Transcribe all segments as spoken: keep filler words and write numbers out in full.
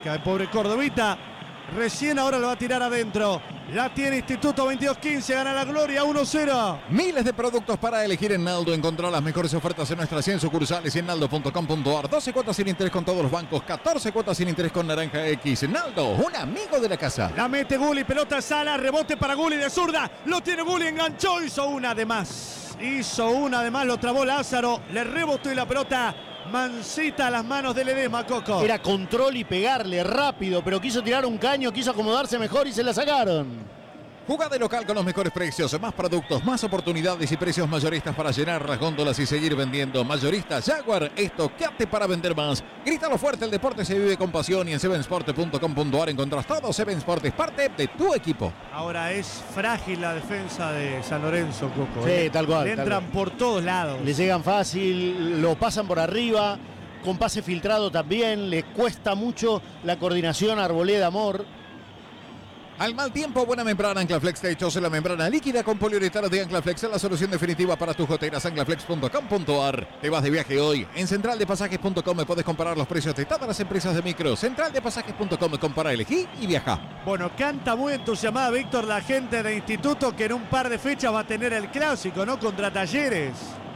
El pobre cordobita, recién ahora lo va a tirar adentro. La tiene Instituto veintidós quince, gana la Gloria uno cero. Miles de productos para elegir en Naldo. Encontrá las mejores ofertas en nuestras cien sucursales y en naldo punto com punto ar. doce cuotas sin interés con todos los bancos, catorce cuotas sin interés con Naranja X. Naldo, un amigo de la casa. La mete Gulli, pelota Sala, rebote para Gulli de zurda. Lo tiene Gulli, enganchó, hizo una de más. Hizo una de más, lo trabó Lázaro, le rebotó y la pelota mansita a las manos de Ledesma, Coco. Era control y pegarle rápido, pero quiso tirar un caño, quiso acomodarse mejor y se la sacaron. Jugá de local con los mejores precios, más productos, más oportunidades y precios mayoristas para llenar las góndolas y seguir vendiendo. Mayorista Jaguar, estocate para vender más. Grítalo fuerte, el deporte se vive con pasión y en seven sport punto com punto ar encontrás todo. Seven Sport es parte de tu equipo. Ahora es frágil la defensa de San Lorenzo, Coco. Sí, ¿eh? tal cual. Le tal entran cual. por todos lados. Le llegan fácil, lo pasan por arriba, con pase filtrado también, le cuesta mucho la coordinación a Arboleda Amor. Al mal tiempo, buena membrana Anclaflex Techos, la membrana líquida con poliuretano de Anclaflex, es la solución definitiva para tus goteras. Anclaflex punto com punto ar. Te vas de viaje hoy. En central de pasajes punto com me puedes comparar los precios de todas las empresas de micro. central de pasajes punto com, compara, elegí y viaja. Bueno, canta muy entusiasmada, Víctor, la gente de Instituto, que en un par de fechas va a tener el clásico, ¿no? Contra Talleres.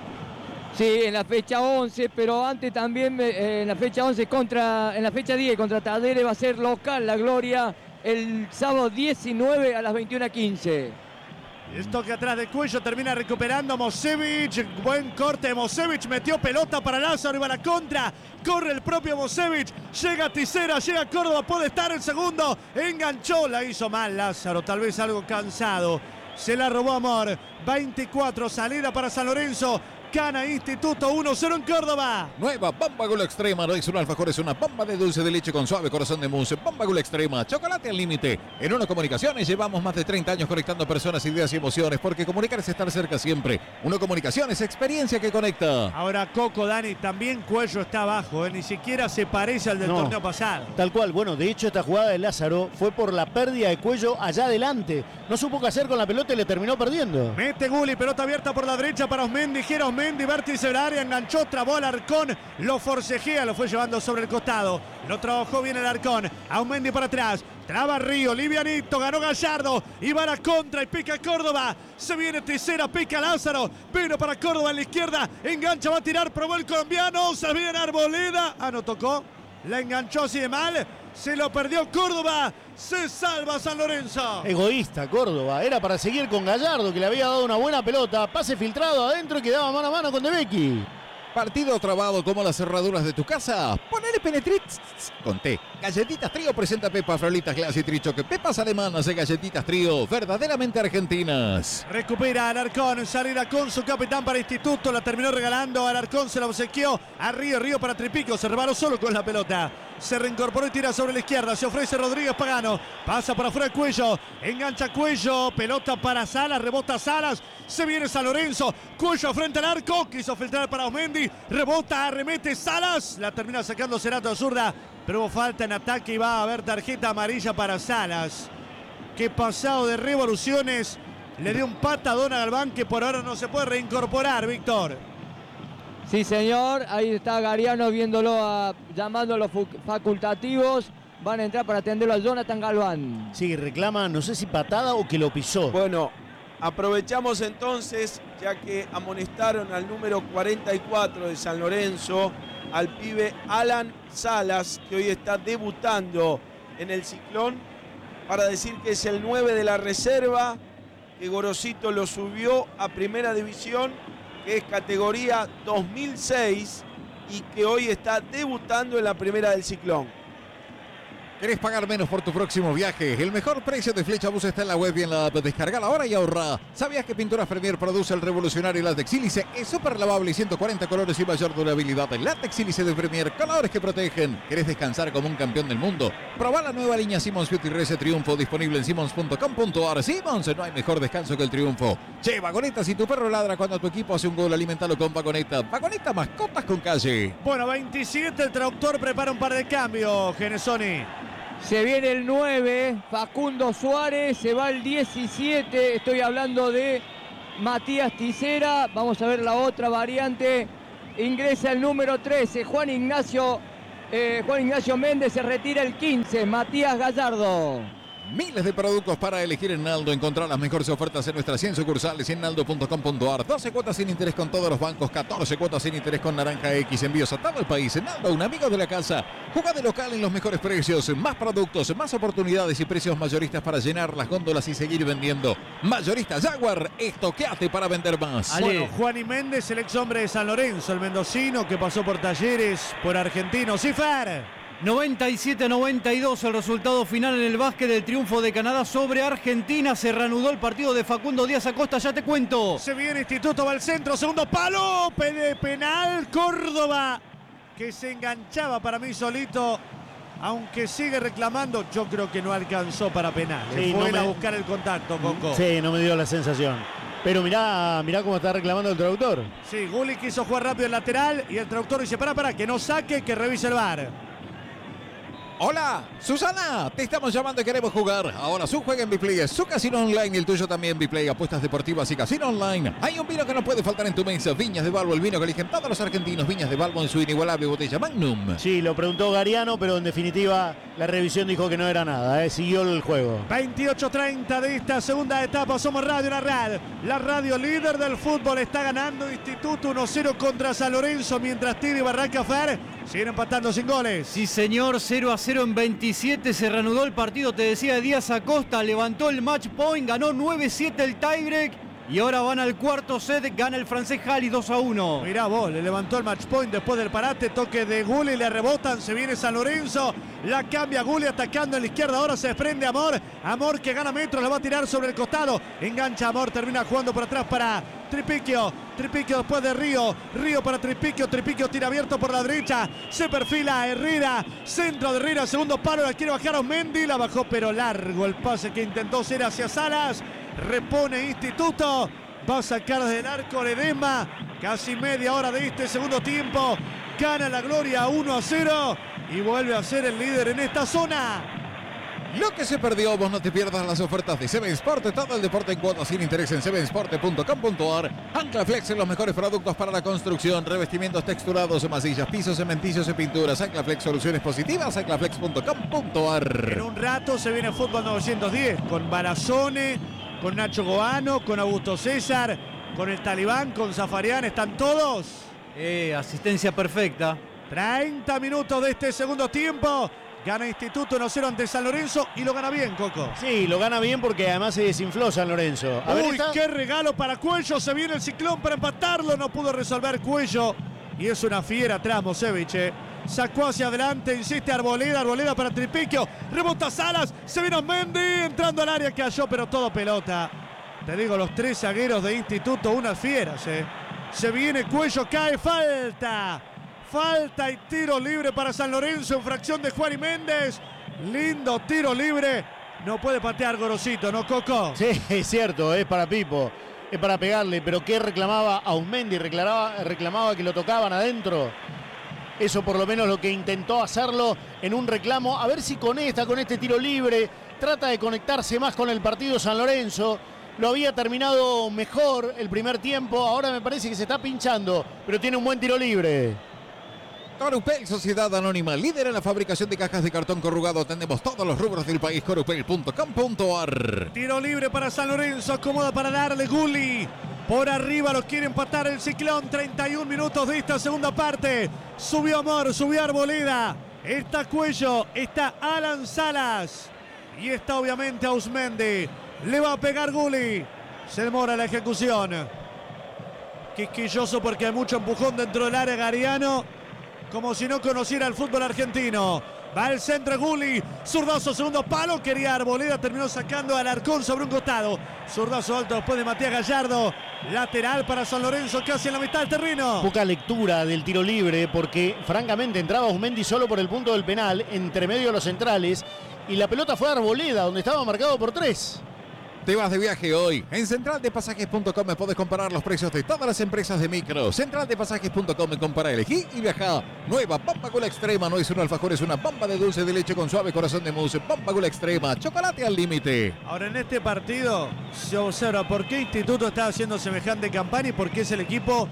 Sí, en la fecha once, pero antes también eh, en la fecha once contra, en la fecha diez contra Talleres va a ser local la Gloria el sábado diecinueve a las veintiuna quince. Esto que atrás de Cuello termina recuperando Mosevich. Buen corte de Mosevich. Metió pelota para Lázaro y va a la contra. Corre el propio Mosevich. Llega Tisera, llega Córdoba. Puede estar el segundo. Enganchó. La hizo mal Lázaro. Tal vez algo cansado. Se la robó Amor. veinticuatro. Salida para San Lorenzo. Gana Instituto uno cero en Córdoba. Nueva Bomba Gula Extrema, no es un alfajor, es una bomba de dulce de leche con suave corazón de mousse. Bomba Gula Extrema, chocolate al límite. En Uno Comunicaciones llevamos más de treinta años conectando personas, ideas y emociones, porque comunicar es estar cerca siempre. Uno Comunicaciones, experiencia que conecta. Ahora Coco, Dani, también Cuello está abajo, ¿eh? Ni siquiera se parece al del No, torneo pasado. Tal cual, bueno, de hecho esta jugada de Lázaro fue por la pérdida de Cuello allá adelante. No supo qué hacer con la pelota y le terminó perdiendo. Mete Gulli, pelota abierta por la derecha para Osmendi. Gira Osmendi, vértice de la área, enganchó, trabó al Arcón, lo forcejea, lo fue llevando sobre el costado. Lo trabajó bien el Arcón. A Osmendi para atrás. Traba Río, livianito, ganó Gallardo. Y va a la contra y pica Córdoba. Se viene Tisera, pica Lázaro. Pero para Córdoba en la izquierda. Engancha, va a tirar, probó el colombiano. Se viene Arboleda. Ah, no tocó. La enganchó así de mal. Se lo perdió Córdoba. Se salva San Lorenzo. Egoísta Córdoba, era para seguir con Gallardo, que le había dado una buena pelota. Pase filtrado adentro y quedaba mano a mano con De Becchi. Partido trabado como las cerraduras de tu casa. Ponele Penetrix con T. Galletitas Trío presenta Pepa, Frolitas, Glass y Trichoque. Pepas alemanas de Galletitas Trío, verdaderamente argentinas. Recupera Alarcón, salida con su capitán para Instituto. La terminó regalando. Alarcón se la obsequió a Río. Río para Tripico. Se rebaló solo con la pelota. Se reincorporó y tira sobre la izquierda. Se ofrece Rodríguez Pagano. Pasa para afuera Cuello. Engancha Cuello. Pelota para Salas. Rebota Salas. Se viene San Lorenzo. Cuello frente al arco. Quiso filtrar para Osmendi. Rebota, arremete Salas. La termina sacando Cerato de zurda. Pero hubo falta en ataque y va a haber tarjeta amarilla para Salas. Que pasado de revoluciones. Le dio un patadón a Galván que por ahora no se puede reincorporar, Víctor. Sí, señor, ahí está Gariano viéndolo, a, llamando a los facultativos. Van a entrar para atenderlo a Jonathan Galván. Sí, reclama, no sé si patada o que lo pisó. Bueno, aprovechamos entonces, ya que amonestaron al número cuarenta y cuatro de San Lorenzo, al pibe Alan Salas, que hoy está debutando en el Ciclón, para decir que es el nueve de la reserva, que Gorosito lo subió a Primera División, que es categoría dos mil seis y que hoy está debutando en la Primera del Ciclón. ¿Querés pagar menos por tu próximo viaje? El mejor precio de Flecha Bus está en la web y en la app. Descargala ahora y ahorra. ¿Sabías que Pinturas Premier produce el revolucionario látex sílice? Es súper lavable y ciento cuarenta colores y mayor durabilidad. El látex sílice de Premier, colores que protegen. ¿Querés descansar como un campeón del mundo? Probá la nueva línea Simmons Beauty Reset Triunfo, disponible en simmons punto com punto ar. Simmons, no hay mejor descanso que el triunfo. Che, Vagoneta, si tu perro ladra cuando tu equipo hace un gol, alimentalo con Vagoneta. Vagoneta, mascotas con calle. Bueno, veintisiete, el traductor prepara un par de cambios, Genesoni. Se viene el nueve, Facundo Suárez, se va el diecisiete, estoy hablando de Matías Tisera. Vamos a ver la otra variante. Ingresa el número trece, Juan Ignacio eh, Juan Ignacio Méndez, se retira el quince, Matías Gallardo. Miles de productos para elegir en Naldo. Encontrar las mejores ofertas en nuestras cien sucursales y en naldo punto com punto ar. doce cuotas sin interés con todos los bancos, catorce cuotas sin interés con Naranja X. Envíos a todo el país. En Naldo, un amigo de la casa. Juega de local en los mejores precios, más productos, más oportunidades y precios mayoristas para llenar las góndolas y seguir vendiendo. Mayorista Jaguar, estoqueate para vender más. Bueno, Juan y Méndez, el ex hombre de San Lorenzo, el mendocino que pasó por Talleres, por Argentino. Cifer. noventa y siete a noventa y dos el resultado final en el básquet del triunfo de Canadá sobre Argentina. Se reanudó el partido de Facundo Díaz Acosta, ya te cuento. Se viene Instituto, va al centro, segundo palo, de penal, Córdoba, que se enganchaba para mí solito, aunque sigue reclamando, yo creo que no alcanzó para penal. Sí, Fue no a me... buscar el contacto, Coco. Sí, no me dio la sensación. Pero mirá, mirá cómo está reclamando el traductor. Sí, Gulli quiso jugar rápido el lateral y el traductor dice, para, para, que no saque, que revise el V A R. Hola, Susana, te estamos llamando y queremos jugar. Ahora su juega en Biplay, es su casino online y el tuyo también. Biplay, apuestas deportivas y casino online. Hay un vino que no puede faltar en tu mesa. Viñas de Balbo, el vino que eligen todos los argentinos. Viñas de Balbo en su inigualable botella Magnum. Sí, lo preguntó Gariano, pero en definitiva la revisión dijo que no era nada, ¿eh? Siguió el juego. veintiocho treinta de esta segunda etapa. Somos Radio La Rad. La radio líder del fútbol está ganando Instituto uno cero contra San Lorenzo, mientras Tigre y Barranca Fer siguen empatando sin goles. Sí, señor, cero a cero en veintisiete. Se reanudó el partido, te decía Díaz Acosta. Levantó el match point, ganó nueve siete el tiebreak. Y ahora van al cuarto set, gana el francés Jali dos a uno. Mirá vos, le levantó el match point después del parate, toque de Gulli, le rebotan, se viene San Lorenzo, la cambia Gulli atacando en la izquierda, ahora se desprende Amor, Amor que gana metros, la va a tirar sobre el costado, engancha Amor, termina jugando por atrás para Tripiquio, Tripiquio después de Río, Río para Tripiquio, Tripiquio tira abierto por la derecha, se perfila Herrera, centro de Herrera, segundo palo, la quiere bajar Osmendi, la bajó pero largo el pase que intentó ser hacia Salas. Repone Instituto, va a sacar desde el arco Ledesma, casi media hora de este segundo tiempo, gana la Gloria uno a cero y vuelve a ser el líder en esta zona. Lo que se perdió, vos no te pierdas las ofertas de Seven Sport, todo el deporte en cuotas sin interés en seven sport punto com punto ar. Anclaflex en los mejores productos para la construcción, revestimientos texturados, masillas, pisos, cementicios y pinturas. Anclaflex, soluciones positivas, anclaflex punto com punto ar. En un rato se viene Fútbol novecientos diez con Barazone, con Nacho Goano, con Augusto César, con el Talibán, con Zafarian, están todos. Eh, asistencia perfecta. treinta minutos de este segundo tiempo. Gana Instituto uno cero ante San Lorenzo y lo gana bien, Coco. Sí, lo gana bien porque además se desinfló San Lorenzo. A ver, Uy, esta... qué regalo para Cuello. Se viene el ciclón para empatarlo. No pudo resolver Cuello. Y es una fiera atrás, Mosevich. Eh. Sacó hacia adelante, insiste Arboleda. Arboleda para Tripiquio. Rebota Salas. Se vino Mendy entrando al área. Cayó, pero todo pelota. Te digo, los tres zagueros de Instituto, unas fieras. Eh. Se viene Cuello, cae, falta. Falta y tiro libre para San Lorenzo en fracción de Juan y Méndez. Lindo tiro libre. No puede patear Gorosito, ¿no, Coco? Sí, es cierto, es para Pipo. Es para pegarle, pero ¿qué reclamaba Ausmendi? Reclamaba, reclamaba que lo tocaban adentro. Eso por lo menos lo que intentó hacerlo en un reclamo. A ver si con esta, con este tiro libre, trata de conectarse más con el partido San Lorenzo. Lo había terminado mejor el primer tiempo. Ahora me parece que se está pinchando, pero tiene un buen tiro libre. Corupel, Sociedad Anónima, líder en la fabricación de cajas de cartón corrugado. Atendemos todos los rubros del país. corupel punto com punto ar. Tiro libre para San Lorenzo, acomoda para darle Gulli. Por arriba lo quiere empatar el Ciclón. treinta y un minutos de esta segunda parte. Subió Amor, subió Arboleda. Está Cuello, está Alan Salas. Y está obviamente Ausmendi. Le va a pegar Gulli. Se demora la ejecución. Quisquilloso porque hay mucho empujón dentro del área Gariano. Como si no conociera el fútbol argentino. Va el centro Gulli. Zurdazo, segundo palo. Quería Arboleda. Terminó sacando al Arcón sobre un costado. Zurdazo alto después de Matías Gallardo. Lateral para San Lorenzo casi en la mitad del terreno. Poca lectura del tiro libre porque francamente entraba Ausmendi solo por el punto del penal. Entre medio de los centrales. Y la pelota fue a Arboleda donde estaba marcado por tres. Te vas de viaje hoy. En central de pasajes punto com me podés comparar los precios de todas las empresas de micro. central de pasajes punto com me compara, elegí y viaja. Nueva Bomba Gula Extrema. No es un alfajor, es una bomba de dulce de leche con suave corazón de mousse. Bomba Gula Extrema. Chocolate al límite. Ahora en este partido se observa por qué Instituto está haciendo semejante campaña y por qué es el equipo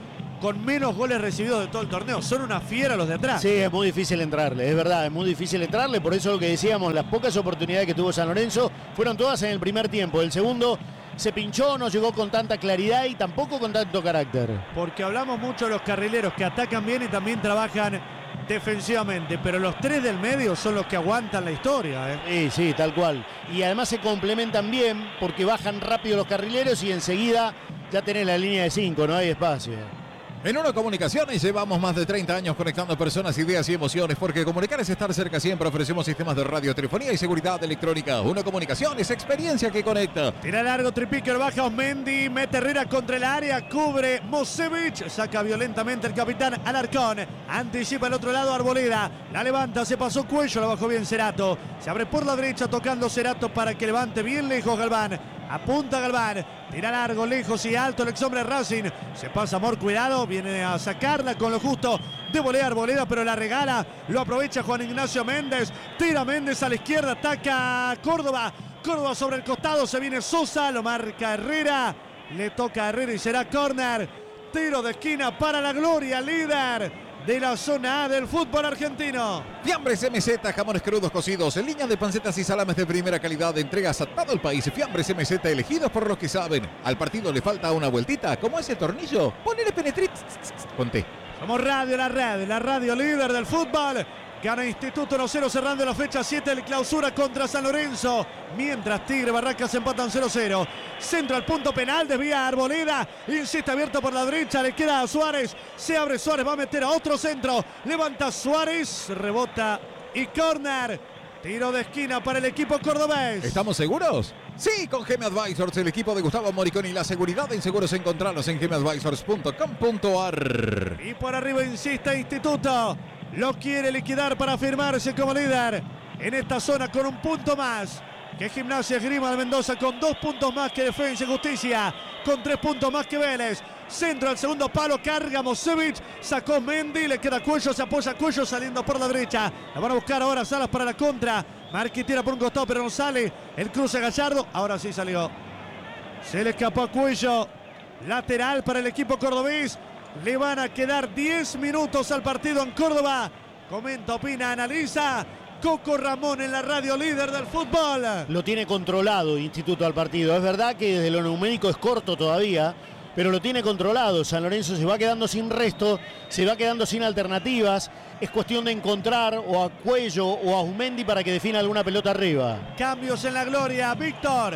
con menos goles recibidos de todo el torneo. Son una fiera los de atrás. Sí, es muy difícil entrarle, es verdad, es muy difícil entrarle. Por eso lo que decíamos, las pocas oportunidades que tuvo San Lorenzo fueron todas en el primer tiempo. El segundo se pinchó, no llegó con tanta claridad y tampoco con tanto carácter. Porque hablamos mucho de los carrileros que atacan bien y también trabajan defensivamente, pero los tres del medio son los que aguantan la historia, ¿eh? Sí, sí, tal cual. Y además se complementan bien porque bajan rápido los carrileros y enseguida ya tenés la línea de cinco, no hay espacio. En Uno Comunicaciones llevamos más de treinta años conectando personas, ideas y emociones, porque comunicar es estar cerca siempre. Ofrecemos sistemas de radio, telefonía y seguridad electrónica. Uno Comunicaciones, experiencia que conecta. Tira largo, Tripicker, baja Osmendi, mete Herrera contra el área, cubre Mosevic, saca violentamente el capitán Alarcón, anticipa el otro lado Arboleda, la levanta, se pasó Cuello, la bajó bien Cerato, se abre por la derecha tocando Cerato para que levante bien lejos Galván. Apunta Galván, tira largo, lejos y alto el ex hombre Racing. Se pasa Amor, cuidado, viene a sacarla con lo justo de volea Arboleda, pero la regala, lo aprovecha Juan Ignacio Méndez. Tira Méndez a la izquierda, ataca Córdoba. Córdoba sobre el costado, se viene Sosa, lo marca Herrera. Le toca a Herrera y será córner. Tiro de esquina para la Gloria, líder de la zona A del fútbol argentino. Fiambres M Z, jamones crudos cocidos, en línea de pancetas y salames de primera calidad, entregas a todo el país. Fiambres M Z, elegidos por los que saben. Al partido le falta una vueltita, como ese tornillo. Ponele penetrit. Conté. Somos Radio La Red, la radio líder del fútbol. Gana Instituto uno cero cerrando la fecha siete de clausura contra San Lorenzo. Mientras Tigre Barracas empatan cero cero. Centro al punto penal, desvía Arboleda. Insiste abierto por la derecha, le queda a Suárez. Se abre Suárez, va a meter a otro centro. Levanta Suárez, rebota y córner. Tiro de esquina para el equipo cordobés. ¿Estamos seguros? Sí, con G M Advisors, el equipo de Gustavo Moriconi. La seguridad en seguros encontrarlos en gm advisors punto com punto a r. Y por arriba insiste Instituto. Lo quiere liquidar para firmarse como líder en esta zona con un punto más que Gimnasia Esgrima de Mendoza, con dos puntos más que Defensa y Justicia, con tres puntos más que Vélez. Centro al segundo palo, carga Mosevic, sacó Mendy, le queda Cuello, se apoya Cuello saliendo por la derecha. La van a buscar ahora Salas para la contra. Marqui tira por un costado pero no sale. El cruce Gallardo, ahora sí salió. Se le escapó a Cuello. Lateral para el equipo cordobés. Le van a quedar diez minutos al partido en Córdoba. Comenta, opina, analiza Coco Ramón en la radio líder del fútbol. Lo tiene controlado Instituto al partido. Es verdad que desde lo numérico es corto todavía, pero lo tiene controlado. San Lorenzo se va quedando sin resto, se va quedando sin alternativas. Es cuestión de encontrar o a Cuello o a Osmendi para que defina alguna pelota arriba. Cambios en la Gloria, Víctor.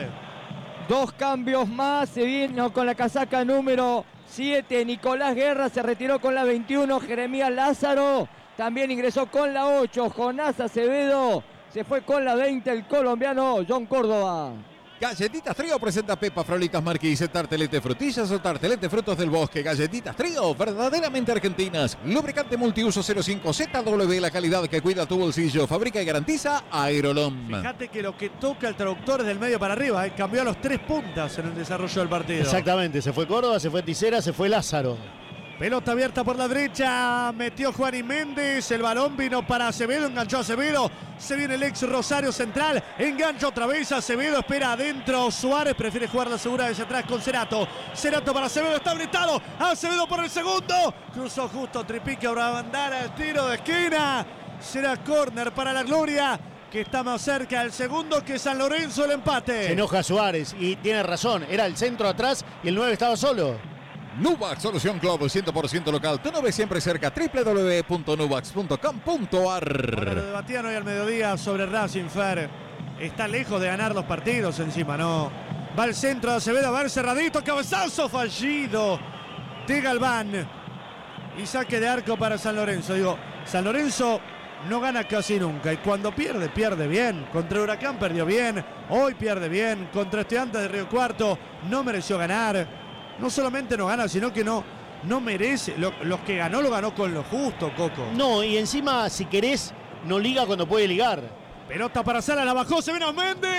Dos cambios más, se vino con la casaca número siete, Nicolás Guerra, se retiró con la veintiuno, Jeremías Lázaro también ingresó con la ocho, Jonás Acevedo se fue con la veinte, el colombiano John Córdoba. Galletitas Trío presenta Pepa Frolitas Marquis, tartelete frutillas o tartelete frutos del bosque. Galletitas Trío, verdaderamente argentinas. Lubricante multiuso cero cinco Z W, la calidad que cuida tu bolsillo. Fabrica y garantiza Aerolom. Fíjate que lo que toca el traductor es del medio para arriba, ¿eh? Cambió a los tres puntas en el desarrollo del partido. Exactamente, se fue Córdoba, se fue Tisera, se fue Lázaro. Pelota abierta por la derecha, metió Juan y Méndez, el balón vino para Acevedo, enganchó a Acevedo, se viene el ex Rosario Central, engancha otra vez Acevedo, espera adentro Suárez, prefiere jugar la segura desde atrás con Cerato, Cerato para Acevedo, está habilitado, Acevedo por el segundo, cruzó justo Tripique, ahora va a andar al tiro de esquina, será córner para la Gloria, que está más cerca del segundo que San Lorenzo, el empate. Se enoja Suárez y tiene razón, era el centro atrás y el nueve estaba solo. Nubax, solución Club, cien por ciento local. Tu nube siempre cerca, w w w punto nubax punto com punto a r. Ahora lo debatían hoy al mediodía sobre Racing, Fer. Está lejos de ganar los partidos encima, ¿no? Va al centro de Acevedo, a ver cerradito, cabezazo fallido de Galván. Y saque de arco para San Lorenzo. Digo, San Lorenzo no gana casi nunca. Y cuando pierde, pierde bien. Contra Huracán perdió bien. Hoy pierde bien. Contra Estudiantes de Río Cuarto no mereció ganar. No solamente no gana, sino que no, no merece. Lo, los que ganó, lo ganó con lo justo, Coco. No, y encima, si querés, no liga cuando puede ligar. Pelota para Sala, la bajó, se viene Osmendi.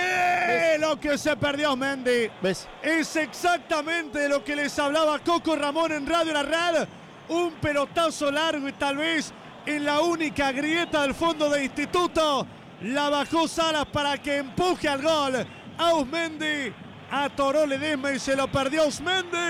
Lo que se perdió Osmendi. ¿Ves? Es exactamente lo que les hablaba Coco Ramón en Radio La Red. Un pelotazo largo y tal vez en la única grieta del fondo de Instituto. La bajó Salas para que empuje al gol a Osmendi. Atoró Ledesma y se lo perdió Osmendi.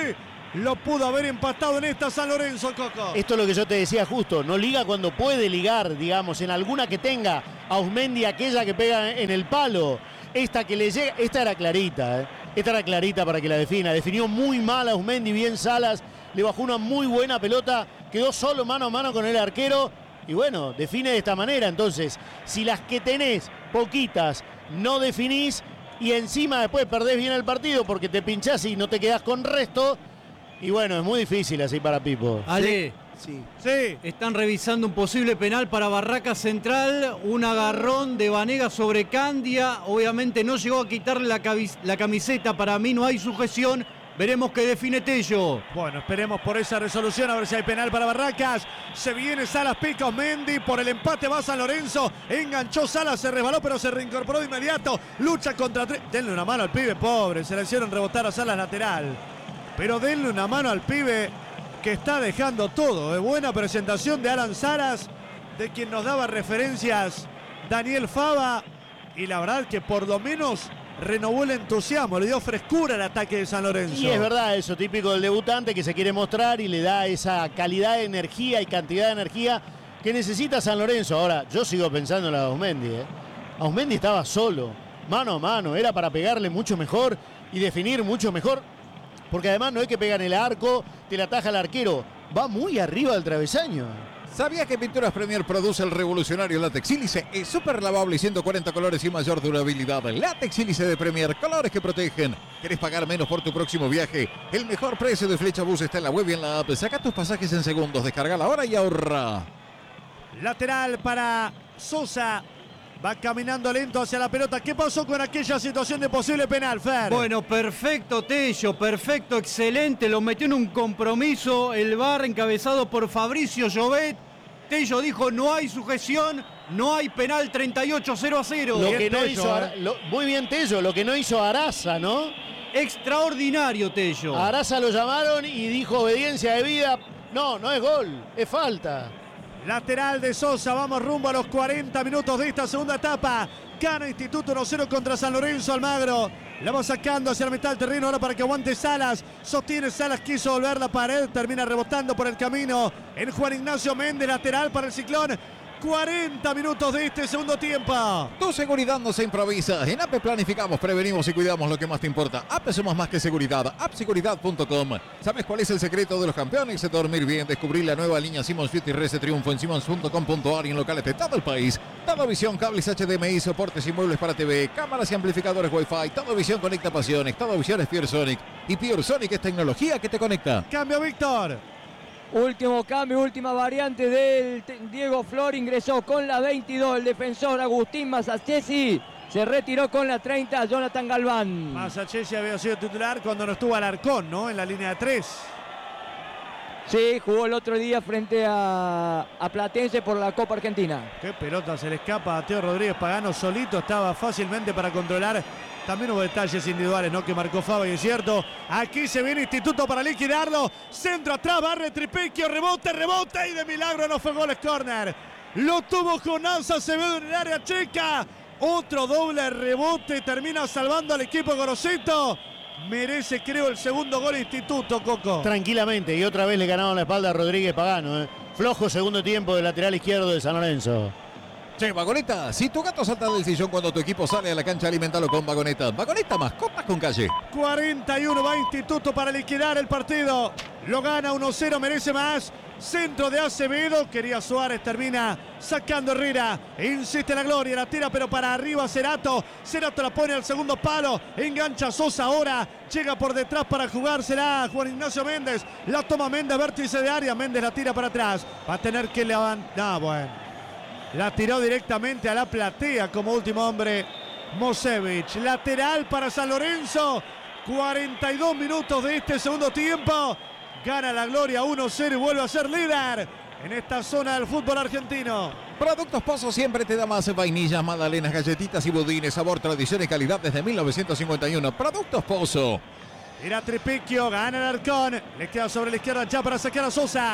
lo pudo haber empatado en esta San Lorenzo, Coco. Esto es lo que yo te decía justo, no liga cuando puede ligar, digamos, en alguna que tenga. Ausmendi, aquella que pega en el palo, esta que le llega, esta era clarita, ¿eh? Esta era clarita para que la defina. Definió muy mal a Ausmendi, bien Salas, le bajó una muy buena pelota, quedó solo mano a mano con el arquero y bueno, define de esta manera. Entonces, si las que tenés, poquitas, no definís y encima después perdés bien el partido porque te pinchás y no te quedás con resto, y bueno, es muy difícil así para Pipo. Ale, Sí. Sí. están revisando un posible penal para Barraca Central, un agarrón de Vanega sobre Candia, obviamente no llegó a quitarle la, la camiseta, para mí no hay sujeción, veremos qué define Tello. Bueno, esperemos por esa resolución, a ver si hay penal para Barracas. Se viene Salas, pica Ausmendi, por el empate va San Lorenzo, enganchó Salas, se resbaló pero se reincorporó de inmediato, lucha contra tres. Denle una mano al pibe, pobre, se le hicieron rebotar a Salas lateral. Pero denle una mano al pibe que está dejando todo. Es buena presentación de Alan Salas, de quien nos daba referencias Daniel Fava, y la verdad que por lo menos renovó el entusiasmo, le dio frescura al ataque de San Lorenzo. Y es verdad eso, típico del debutante que se quiere mostrar y le da esa calidad de energía y cantidad de energía que necesita San Lorenzo. Ahora, yo sigo pensando en la de Ausmendi, ¿eh? Ausmendi estaba solo, mano a mano, era para pegarle mucho mejor y definir mucho mejor, porque además no hay que pegar en el arco, te la ataja el arquero, va muy arriba del travesaño. ¿Sabías que Pinturas Premier produce el revolucionario látex sílice? Es súper lavable y ciento cuarenta colores y mayor durabilidad. Látex sílice de Premier, colores que protegen. ¿Querés pagar menos por tu próximo viaje? El mejor precio de Flecha Bus está en la web y en la app. Saca tus pasajes en segundos, descargala ahora y ahorra. Lateral para Sosa. Va caminando lento hacia la pelota. ¿Qué pasó con aquella situación de posible penal, Fer? Bueno, perfecto Tello, perfecto, excelente, lo metió en un compromiso el V A R encabezado por Fabricio Llobet. Tello dijo no hay sujeción, no hay penal, treinta y ocho cero a cero. Lo Bien que no Tello, hizo, ¿eh? Ara- lo- muy bien Tello, lo que no hizo Araza, ¿no? Extraordinario Tello. A Araza lo llamaron y dijo obediencia de vida. No, no es gol, es falta. Lateral de Sosa, vamos rumbo a los cuarenta minutos de esta segunda etapa. Gana Instituto uno cero contra San Lorenzo. Almagro la va sacando hacia la mitad del terreno ahora para que aguante Salas. Sostiene Salas, quiso volver la pared, termina rebotando por el camino en Juan Ignacio Méndez, lateral para el Ciclón. cuarenta minutos de este segundo tiempo. Tu seguridad no se improvisa. En A P E planificamos, prevenimos y cuidamos lo que más te importa. A P E somos más que seguridad. app seguridad punto com. ¿Sabes cuál es el secreto de los campeones? Dormir bien. Descubrir la nueva línea Simmons Beauty Rese Triunfo en simmons punto com punto a r y en locales de todo el país. Todo Visión, cables H D M I, soportes y muebles para T V, cámaras y amplificadores Wi-Fi. Todo Visión conecta pasiones. Todo Visión es Pure Sonic. Y Pure Sonic es tecnología que te conecta. Cambio, Víctor. Último cambio, última variante del Diego Flor, ingresó con la veintidós el defensor Agustín Masachesi, se retiró con la treinta Jonathan Galván. Masachesi había sido titular cuando no estuvo Alarcón, ¿no? En la línea de tres. Sí, jugó el otro día frente a, a Platense por la Copa Argentina. Qué pelota se le escapa a Teo Rodríguez Pagano, solito estaba fácilmente para controlar. También hubo detalles individuales, ¿no? Que marcó Fava, y es cierto. Aquí se viene Instituto para liquidarlo. Centro atrás, barre Tripicchio, rebote, rebote y de milagro no fue gol, es córner. Lo tuvo Jonás Acevedo en el área checa. Otro doble rebote, termina salvando al equipo Gorosito. Merece, creo, el segundo gol Instituto, Coco. Tranquilamente, y otra vez le ganaron la espalda a Rodríguez Pagano, ¿eh? Flojo segundo tiempo del lateral izquierdo de San Lorenzo. Che, Vagoneta, si tu gato salta del sillón cuando tu equipo sale a la cancha, alimentalo con Vagoneta. Vagoneta, mascotas con calle. cuarenta y uno va Instituto para liquidar el partido. Lo gana uno cero, merece más. Centro de Acevedo, quería Suárez, termina sacando Herrera. Insiste la Gloria, la tira pero para arriba Cerato. Cerato la pone al segundo palo. Engancha Sosa ahora. Llega por detrás para jugársela Juan Ignacio Méndez. La toma Méndez, vértice de área. Méndez la tira para atrás. Va a tener que levantar. Ah, bueno. La tiró directamente a la platea como último hombre Mosevich. Lateral para San Lorenzo. cuarenta y dos minutos de este segundo tiempo. Gana la Gloria uno cero y vuelve a ser líder en esta zona del fútbol argentino. Productos Pozo siempre te da más vainillas, magdalenas, galletitas y budines. Sabor, tradición y calidad desde mil novecientos cincuenta y uno. Productos Pozo. Era Tripicchio, gana el Arcón. Le queda sobre la izquierda ya para sacar a Sosa.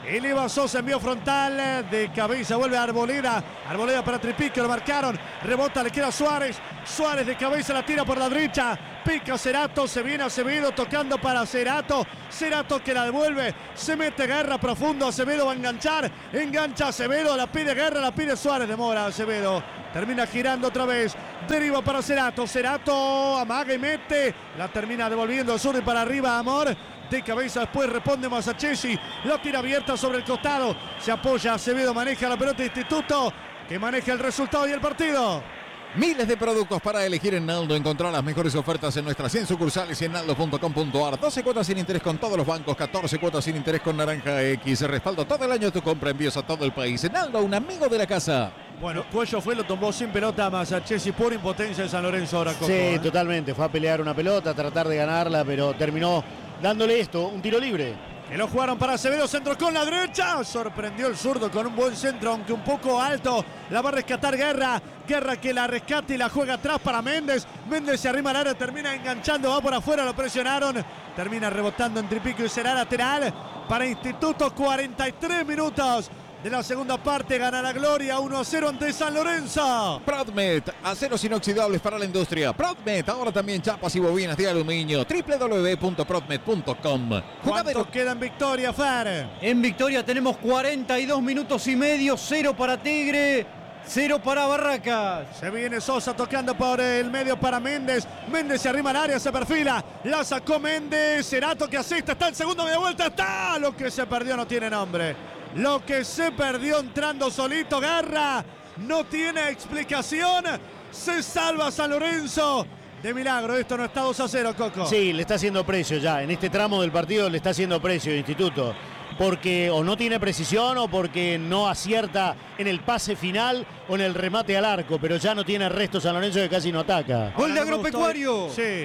Eleva Sosa, envío frontal de cabeza, vuelve a Arboleda. Arboleda para Tripico, lo marcaron. Rebota, le queda Suárez. Suárez de cabeza la tira por la derecha. Pica Cerato, se viene Acevedo tocando para Cerato. Cerato que la devuelve. Se mete Guerra profundo. Acevedo va a enganchar. Engancha Acevedo, la pide Guerra, la pide Suárez. Demora Acevedo. Termina girando otra vez. Deriva para Cerato. Cerato amaga y mete. La termina devolviendo sur y para arriba Amor. De cabeza después responde Masachesi. La tira abierta sobre el costado. Se apoya Acevedo, maneja la pelota de Instituto. Que maneja el resultado y el partido. Miles de productos para elegir en Naldo. Encontrar las mejores ofertas en nuestras cien sucursales y en naldo punto com punto ar. doce cuotas sin interés con todos los bancos, catorce cuotas sin interés con Naranja X. Respaldo todo el año tu compra, envíos a todo el país. En Naldo, un amigo de la casa. Bueno, Cuello fue, lo tomó sin pelota a Masachesi por impotencia de San Lorenzo ahora. Coco, Sí, ¿eh? totalmente. Fue a pelear una pelota, a tratar de ganarla, pero terminó dándole esto, un tiro libre. Que lo jugaron para Acevedo, centro con la derecha. Sorprendió el zurdo con un buen centro, aunque un poco alto. La va a rescatar Guerra. Guerra que la rescata y la juega atrás para Méndez. Méndez se arrima al área, termina enganchando, va por afuera, lo presionaron. Termina rebotando en Tripico y será lateral para Instituto. cuarenta y tres minutos de la segunda parte, gana la Gloria uno a cero ante San Lorenzo. Prodmet, aceros inoxidables para la industria. Prodmet, ahora también chapas y bobinas de aluminio. doble u doble u doble u punto prodmet punto com. ¿Cuánto queda en victoria, Fer? En victoria tenemos cuarenta y dos minutos y medio, cero para Tigre, cero para Barracas. Se viene Sosa tocando por el medio para Méndez. Méndez se arrima al área, se perfila. La sacó Méndez. Cerato que asista, está el segundo, media vuelta, está. Lo que se perdió no tiene nombre. Lo que se perdió entrando solito Guerra no tiene explicación. Se salva San Lorenzo. De milagro, esto no está dos a cero, Coco. Sí, le está haciendo precio ya. En este tramo del partido le está haciendo precio Instituto. Porque o no tiene precisión o porque no acierta en el pase final o en el remate al arco. Pero ya no tiene resto San Lorenzo, que casi no ataca. Gol de Ahora no me gustó- Agropecuario. Sí.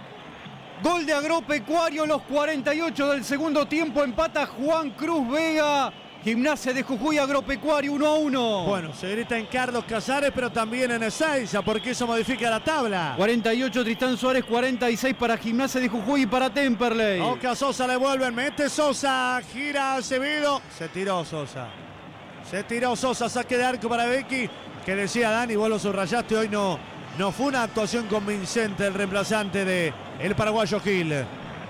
Gol de Agropecuario, los cuarenta y ocho del segundo tiempo. Empata Juan Cruz Vega. Gimnasia de Jujuy, Agropecuario uno a uno. Bueno, se grita en Carlos Casares, pero también en Ezeiza, porque eso modifica la tabla. cuarenta y ocho Tristán Suárez, cuarenta y seis para Gimnasia de Jujuy y para Temperley. Oca Sosa le vuelven, mete Sosa, gira Acevedo. Se tiró Sosa. Se tiró Sosa, saque de arco para Becky. Que decía Dani, vos lo subrayaste, hoy no, no fue una actuación convincente el reemplazante de el paraguayo Gil.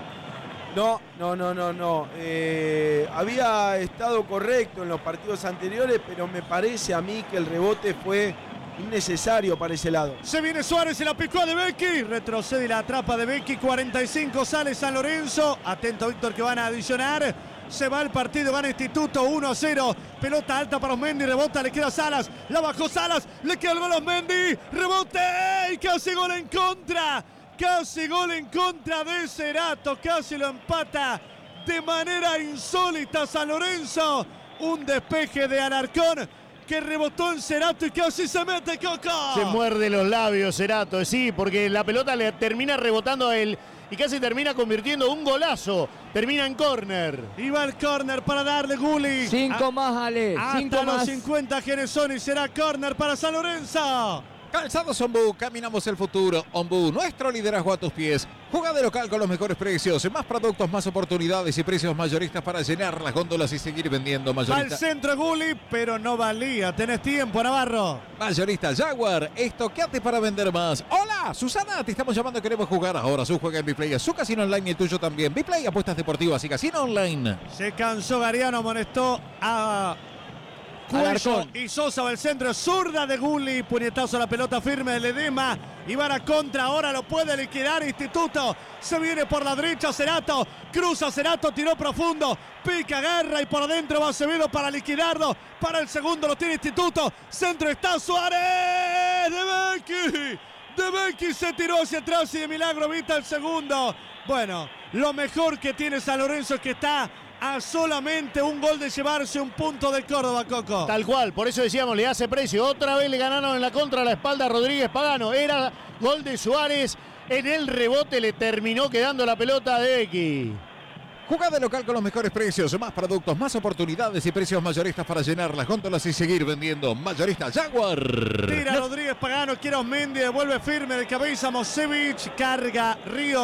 No, no, no, no, no. Eh, había estado correcto en los partidos anteriores, pero me parece a mí que el rebote fue innecesario para ese lado. Se viene Suárez, se la picó de Becky. Retrocede y la atrapa de Becky. cuarenta y cinco sale San Lorenzo. Atento Víctor que van a adicionar. Se va el partido, gana Instituto uno a cero. Pelota alta para Osmendi, rebota, le queda Salas. La bajó Salas, le queda el gol a Osmendi. Rebote y casi gol en contra. Casi gol en contra de Cerato. Casi lo empata de manera insólita San Lorenzo. Un despeje de Alarcón que rebotó en Cerato y casi se mete, Coco. Se muerde los labios Cerato, sí, porque la pelota le termina rebotando a él y casi termina convirtiendo un golazo. Termina en córner. Y va el córner para darle Gulli. Cinco A- más, Ale. Cinco Hasta los más. cincuenta Genesoni será córner para San Lorenzo. Calzados Ombú, caminamos el futuro. Ombú, nuestro liderazgo a tus pies. Juega de local con los mejores precios, más productos, más oportunidades y precios mayoristas para llenar las góndolas y seguir vendiendo. Al Mayorista, centro Gulli, pero no valía. Tenés tiempo, Navarro. mayorista Jaguar, estoqueate para vender más. Hola, Susana, te estamos llamando, queremos jugar. Ahora su juega en Biplay, su casino online y el tuyo también. Biplay, apuestas deportivas y casino online. Se cansó Gariano, amonestó a Cuello Alarcón. y Sosa va al centro, zurda de Gulli, puñetazo a la pelota firme de Ledema, y van a contra, ahora lo puede liquidar Instituto, se viene por la derecha Cerato, cruza Cerato, tiró profundo, pica Guerra y por adentro va Acevedo para liquidarlo, para el segundo lo tiene Instituto, centro está Suárez, de Becky, de Becky se tiró hacia atrás y de milagro evita el segundo. Bueno, lo mejor que tiene San Lorenzo es que está a solamente un gol de llevarse un punto del Córdoba, Coco. Tal cual, por eso decíamos, le hace precio. Otra vez le ganaron en la contra a la espalda a Rodríguez Pagano. Era gol de Suárez. En el rebote le terminó quedando la pelota de Becky. Juega de local con los mejores precios, más productos, más oportunidades y precios mayoristas para llenar las góndolas y seguir vendiendo. Mayorista Jaguar. Tira Rodríguez Pagano, quiere Osmendi, devuelve firme de cabeza Mosevich, carga Río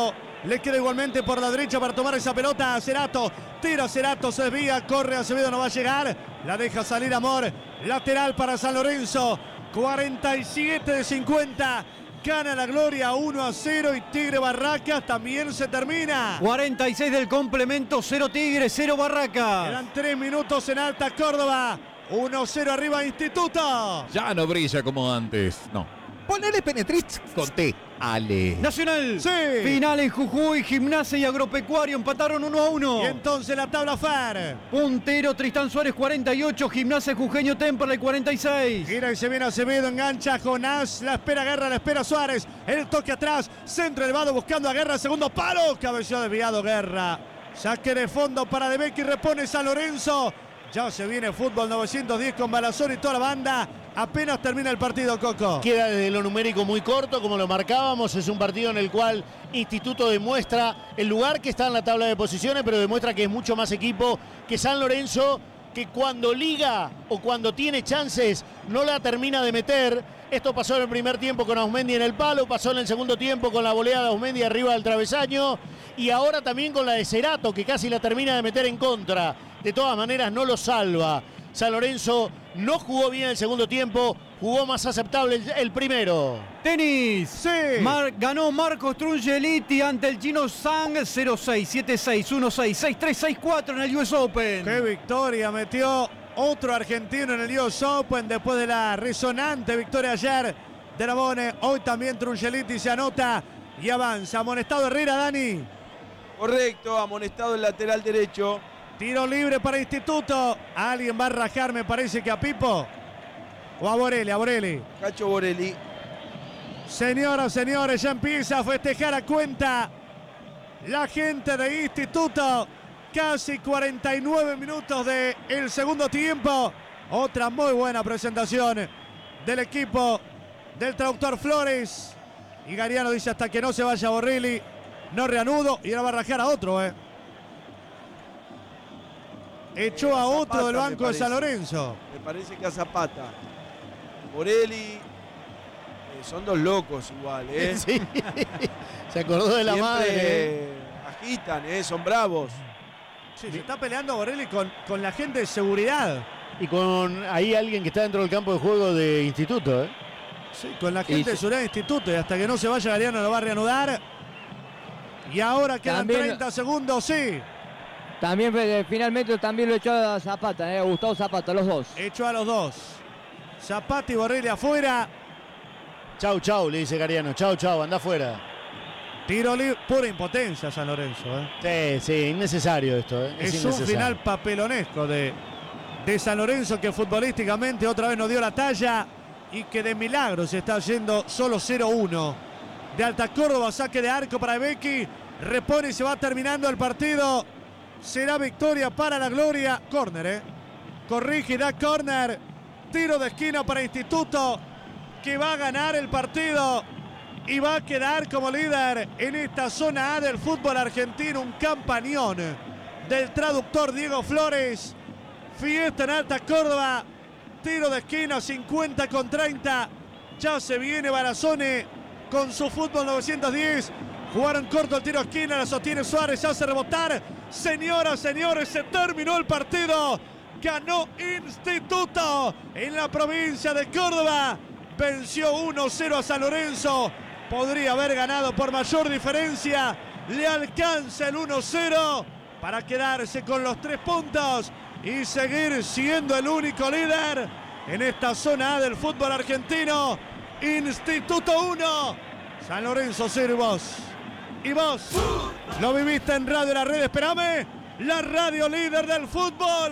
Le queda igualmente por la derecha para tomar esa pelota a Cerato. Tira Cerato, se desvía, corre Acevedo, no va a llegar. La deja salir Amor. Lateral para San Lorenzo. cuarenta y siete de cincuenta. Gana la Gloria uno a cero y Tigre Barracas también se termina. cuarenta y seis del complemento, cero Tigre, cero Barracas. Quedan tres minutos en Alta Córdoba. uno cero arriba Instituto. Ya no brilla como antes. No. Ponele Penetrix con T. Ale. Nacional. Sí. Final en Jujuy, Gimnasia y Agropecuario empataron uno a uno. Y entonces la tabla F A R. Puntero Tristán Suárez cuarenta y ocho, Gimnasia Jujeño Temperley cuarenta y seis. Gira y se viene Acevedo, engancha Jonás, la espera Guerra, la espera Suárez. El toque atrás, centro elevado buscando a Guerra, segundo palo. Cabeció desviado Guerra. Saque de fondo para De Becchi, repone San Lorenzo. Ya se viene Fútbol novecientos diez con Balazón y toda la banda. Apenas termina el partido, Coco. Queda desde lo numérico muy corto, como lo marcábamos. Es un partido en el cual Instituto demuestra el lugar que está en la tabla de posiciones, pero demuestra que es mucho más equipo que San Lorenzo, que cuando liga o cuando tiene chances no la termina de meter. Esto pasó en el primer tiempo con Ausmendi en el palo, pasó en el segundo tiempo con la volea de Ausmendi arriba del travesaño y ahora también con la de Cerato, que casi la termina de meter en contra. De todas maneras no lo salva. San Lorenzo no jugó bien el segundo tiempo, jugó más aceptable el, el primero. Tenis. Sí. Mar- ganó Marcos Trungeliti ante el chino Zhang cero seis, siete seis, uno seis, seis tres, seis cuatro en el U S Open. Qué victoria metió otro argentino en el U S Open después de la resonante victoria ayer de Navone. Hoy también Trungeliti se anota y avanza. Amonestado Herrera, Dani. Correcto, amonestado el lateral derecho. Tiro libre para Instituto. Alguien va a rajar, me parece que a Pipo. O a Borelli, a Borelli. Cacho Borelli. Señoras, señores, ya empieza a festejar a cuenta la gente de Instituto. Casi cuarenta y nueve minutos del segundo tiempo. Otra muy buena presentación del equipo del traductor Flores. Y Gariano dice hasta que no se vaya Borelli, no reanudo. Y ahora va a rajar a otro, eh. Echó a otro Zapata, del banco de parece. San Lorenzo. Me parece que a Zapata. Borelli. eh, son dos locos igual, ¿eh? Sí. Se acordó de la Siempre madre. ¿eh? agitan, ¿eh? Son bravos. Sí, se está peleando Borelli con, con la gente de seguridad. Y con ahí alguien que está dentro del campo de juego de Instituto. ¿eh? Sí, con la gente Y de se- seguridad de Instituto. Y hasta que no se vaya Gariano lo va a reanudar. Y ahora quedan También- treinta segundos, sí. También eh, finalmente también lo echó a Zapata, eh, a Gustavo Zapata, los dos. Echó a los dos. Zapata y Borelli afuera. Chau, chau, le dice Gariano. Chau, chau, anda afuera. Tiro libre. Pura impotencia San Lorenzo. ¿eh? Sí, sí, innecesario esto. ¿eh? Es, Es un innecesario. final papelonesco de, de San Lorenzo, que futbolísticamente otra vez nos dio la talla y que de milagro se está yendo solo cero uno. De Alta Córdoba, saque de arco para Becchi. Repone y se va terminando el partido. Será victoria para la Gloria. Córner, ¿eh? Corrige y da córner. Tiro de esquina para Instituto, que va a ganar el partido y va a quedar como líder en esta zona A del fútbol argentino. Un campañón del traductor Diego Flores. Fiesta en Alta Córdoba. Tiro de esquina, cincuenta con treinta. Ya se viene Barazone con su fútbol novecientos diez. Jugaron corto el tiro de esquina, la sostiene Suárez, hace rebotar. Señoras, señores, se terminó el partido. Ganó Instituto en la provincia de Córdoba. Venció uno cero a San Lorenzo. Podría haber ganado por mayor diferencia. Le alcanza el uno cero para quedarse con los tres puntos y seguir siendo el único líder en esta zona A del fútbol argentino. Instituto uno, San Lorenzo cero. Y vos, y vos lo viviste en Radio La Red. Espérame, la radio líder del fútbol.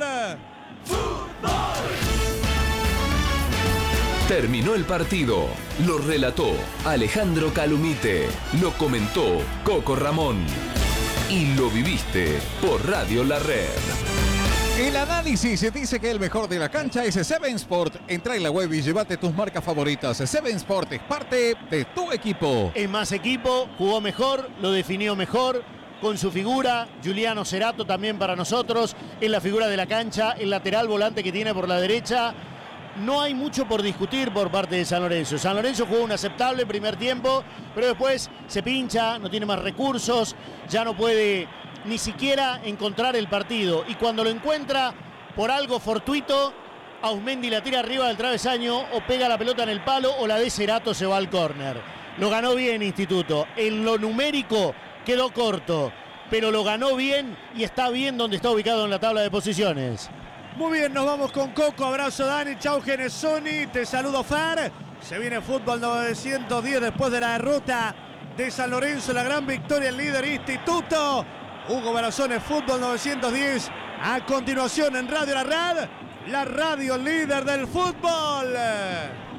Terminó el partido. Lo relató Alejandro Calumite. Lo comentó Coco Ramón. Y lo viviste por Radio La Red. El análisis dice que el mejor de la cancha es Seven Sport. Entra en la web y llévate tus marcas favoritas. Seven Sport es parte de tu equipo. Es más equipo, jugó mejor, lo definió mejor. Con su figura, Juliano Cerato también para nosotros. Es la figura de la cancha, el lateral volante que tiene por la derecha. no hay mucho por discutir por parte de San Lorenzo. San Lorenzo jugó un aceptable primer tiempo, pero después se pincha, no tiene más recursos, ya no puede ni siquiera encontrar el partido. Y cuando lo encuentra, por algo fortuito, Auzmendi la tira arriba del travesaño o pega la pelota en el palo o la de Cerato se va al córner. Lo ganó bien Instituto. En lo numérico quedó corto, pero lo ganó bien y está bien donde está ubicado en la tabla de posiciones. Muy bien, nos vamos con Coco. Abrazo Dani, chau Genesoni, te saludo Far. Se viene Fútbol novecientos diez después de la derrota de San Lorenzo, la gran victoria el líder Instituto. Hugo Barazones, Fútbol novecientos diez. A continuación en Radio La Rad, la radio líder del fútbol.